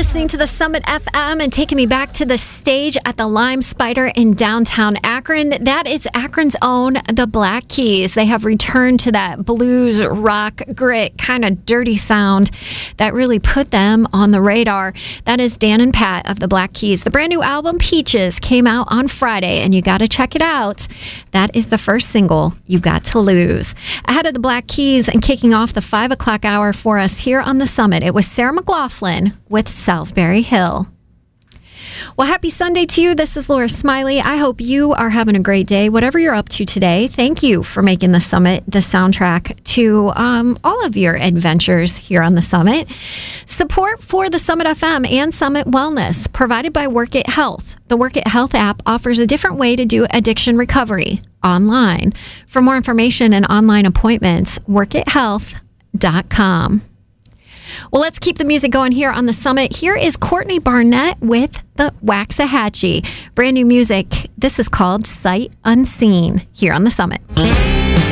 listening to the Summit FM and taking me back to the stage at the Lime Spider in downtown Akron. That is Akron's own The Black Keys. They have returned to that blues, rock, grit, kind of dirty sound that really put them on the radar. That is Dan and Pat of The Black Keys. The brand new album, Peaches, came out on Friday, and you got to check it out. That is the first single, You Got to Lose. Ahead of The Black Keys and kicking off the 5 o'clock hour for us here on the Summit, it was Sarah McLachlan with Salisbury Hill. Well, happy Sunday to you. This is Laura Smiley. I hope you are having a great day, whatever you're up to today. Thank you for making the Summit the soundtrack to all of your adventures here on the Summit. Support for the Summit FM and Summit Wellness provided by Work It Health. The Work It Health app offers a different way to do addiction recovery online. For more information and online appointments, workithealth.com. Well, let's keep the music going here on the Summit. Here is Courtney Barnett with the Waxahachie. Brand new music. This is called Sight Unseen here on the Summit.